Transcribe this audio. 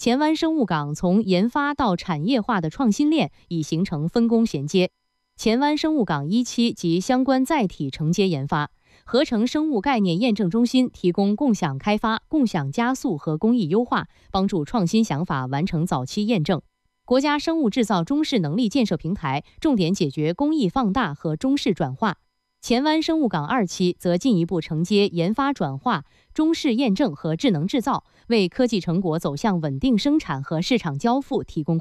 前湾生物港从研发到产业化的创新链已形成分工衔接。前湾生物港1期及相关载体承接研发，合成生物概念验证中心提供共享开发、共享加速和工艺优化，帮助创新想法完成早期验证。国家生物制造中试能力建设平台重点解决工艺放大和中试转化。前湾生物港2期则进一步承接研发转化、中试验证和智能制造，为科技成果走向稳定生产和市场交付提供